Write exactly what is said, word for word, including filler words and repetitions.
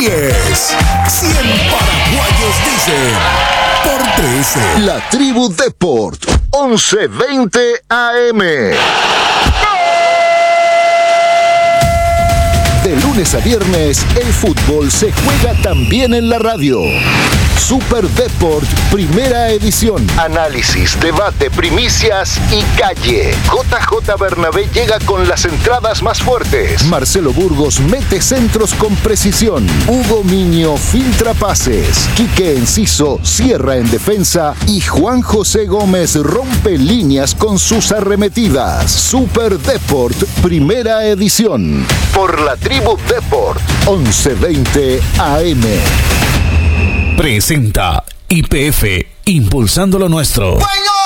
diez. cien paraguayos dicen por trece. La Tribu Deport, once veinte A M. De lunes a viernes, el fútbol se juega también en la radio. Super Deport, primera edición. Análisis, debate, primicias y calle. J J Bernabé llega con las entradas más fuertes. Marcelo Burgos mete centros con precisión. Hugo Miño filtra pases. Quique Enciso cierra en defensa. Y Juan José Gómez rompe líneas con sus arremetidas. Super Deport, primera edición. Por la Tribu Deport, once veinte A M. Presenta Y P F, impulsando lo nuestro. ¡Bueno!